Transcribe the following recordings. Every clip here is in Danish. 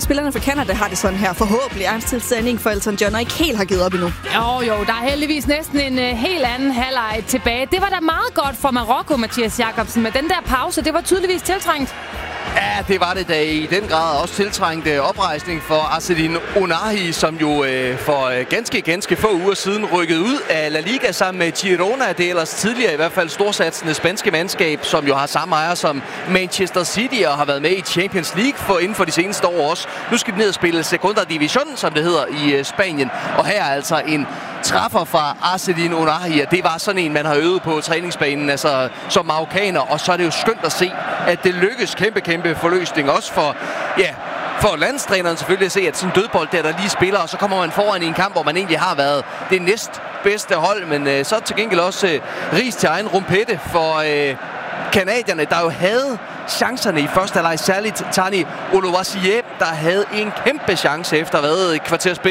spillerne fra Canada har det sådan her. Forhåbentlig angsttilstanding for Elton John, og ikke helt har givet op endnu. Jo, der er heldigvis næsten en helt anden halvleg tilbage. Det var da meget godt for Marokko, Mathias Jakobsen, men den der pause, det var tydeligvis tiltrængt. Ja, det var det da i den grad også tiltrængt oprejsning for Azzedine Ounahi, som jo for ganske få uger siden rykkede ud af La Liga sammen med Girona. Det er ellers tidligere i hvert fald storsatsende spanske mandskab, som jo har samme ejer som Manchester City og har været med i Champions League inden for de seneste år også. Nu skal de ned og spille Segunda Division, som det hedder i Spanien. Og her er altså en træffer fra Azzedine Ounahi, og det var sådan en, man har øvet på træningsbanen, altså som marokkaner, og så er det jo skønt at se, at det lykkes kæmpe forløsning, også for landstræneren selvfølgelig at se, at sådan en dødbold der lige spiller, og så kommer man foran i en kamp, hvor man egentlig har været det næstbedste hold, men så til gengæld også ris til egen rumpette for kanadierne, der jo havde chancerne i første halvleg, særligt Tani Oluwaseyi, der havde en kæmpe chance efter et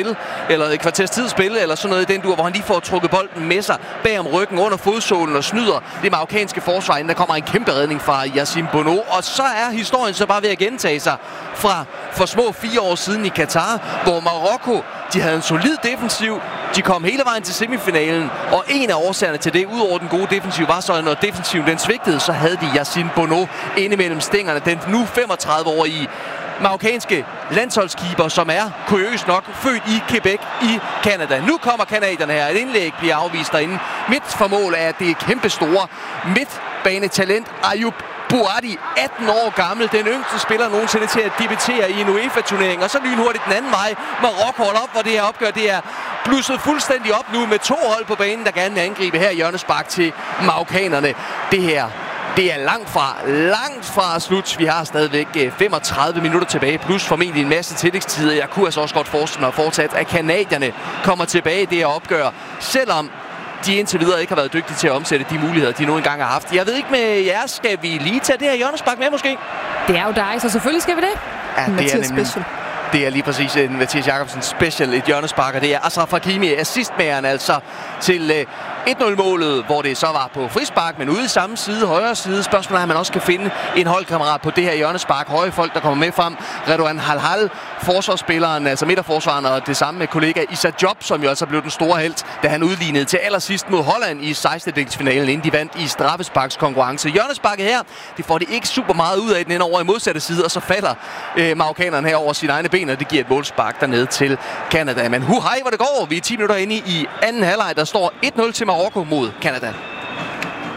kvarters tid spil, eller sådan noget i den dur, hvor han lige får trukket bolden med sig bag om ryggen under fodsålen og snyder det marokkanske forsvar, inden der kommer en kæmpe redning fra Yassine Bono. Og så er historien så bare ved at gentage sig fra for små 4 år siden i Katar, hvor Marokko, de havde en solid defensiv, de kom hele vejen til semifinalen, og en af årsagerne til det, udover den gode defensiv, var så, at når defensiven den svigtede, så havde de Yassine Bono inde mellem stængerne. Den nu 35-årige marokkanske landsholdskeeper, som er kuriøst nok født i Quebec i Canada. Nu kommer kanadierne her. Et indlæg bliver afvist derinde. Midt for mål er det kæmpe store midtbanetalent Ayoub Bouhaddi, 18 år gammel, den yngste spiller nogensinde til at debutere i en UEFA-turnering. Og så lynhurtigt den anden vej. Marokko holder op, hvor det her opgør, det er blusset fuldstændig op nu med 2 hold på banen, der gerne vil angribe her hjørnespark til marokkanerne. Det her, det er langt fra slut. Vi har stadigvæk 35 minutter tilbage, plus formentlig en masse tillægstider. Jeg kunne altså også godt forestille mig fortsat, at kanadierne kommer tilbage i det her opgør, selvom de indtil videre ikke har været dygtige til at omsætte de muligheder, de nu engang har haft. Jeg ved ikke med jer, skal vi lige tage det her hjørnespark med måske? Det er jo dig, så selvfølgelig skal vi det. Ja, det er nemlig. Det er lige præcis en Mathias Jakobsen special, et hjørnespark, og det er Achraf Hakimi, assistmageren altså til 1-0-målet, hvor det så var på frispark, men ude i samme side, højre side. Spørgsmålet er, at man også kan finde en holdkammerat på det her hjørnespark. Høje folk, der kommer med frem. Redouane Halhal, forsvarsspilleren, altså midterforsvaren, og det samme med kollega Issa Diop, som jo altså blev den store helt, da han udlignede til allersidst mod Holland i 16-delsfinalen, inden de vandt i straffesparkskonkurrence. Hjørnesparket her, det får de ikke super meget ud af, den ender over i modsatte side, og så falder marokkaneren her over sine egne ben, og det giver et målspark dernede til Canada. Men hej, hvor det går. Vi er 10 minutter inde i anden halvleg. Der står 1-0 til Marokko mod Canada.